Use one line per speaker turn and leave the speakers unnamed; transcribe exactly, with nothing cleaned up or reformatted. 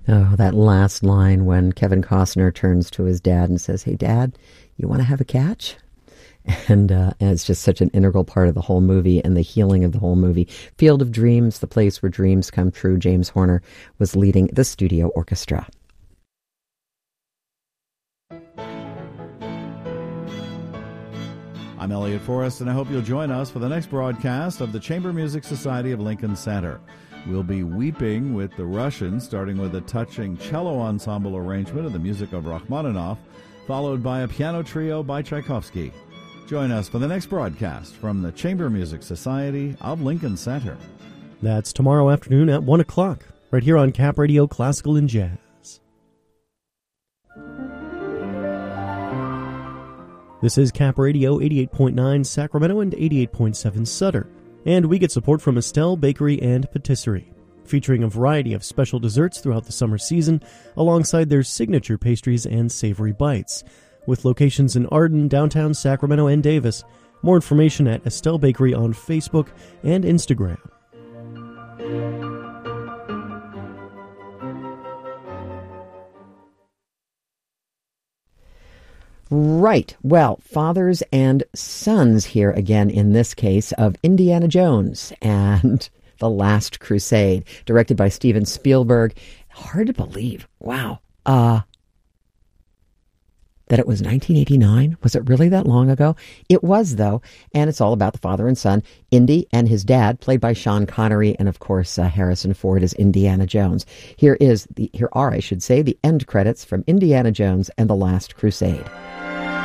Oh, that last line when Kevin Costner turns to his dad and says, "Hey, Dad, you want to have a catch?" And, uh, and it's just such an integral part of the whole movie and the healing of the whole movie. Field of Dreams, the place where dreams come true. James Horner was leading the studio orchestra.
I'm Elliot Forrest, and I hope you'll join us for the next broadcast of the Chamber Music Society of Lincoln Center. We'll be weeping with the Russians, starting with a touching cello ensemble arrangement of the music of Rachmaninoff, followed by a piano trio by Tchaikovsky. Join us for the next broadcast from the Chamber Music Society of Lincoln Center.
That's tomorrow afternoon at one o'clock, right here on Cap Radio Classical and Jazz. This is Cap Radio eighty-eight point nine Sacramento and eighty-eight point seven Sutter. And we get support from Estelle Bakery and Patisserie, featuring a variety of special desserts throughout the summer season, alongside their signature pastries and savory bites. With locations in Arden, downtown Sacramento, and Davis. More information at Estelle Bakery on Facebook and Instagram.
Right. Well, fathers and sons here again in this case of Indiana Jones and The Last Crusade, directed by Steven Spielberg. Hard to believe. Wow. Uh, that it was nineteen eighty-nine? Was it really that long ago? It was, though, and it's all about the father and son, Indy and his dad, played by Sean Connery, and of course uh, Harrison Ford as Indiana Jones. Here is the here are, I should say, the end credits from Indiana Jones and The Last Crusade.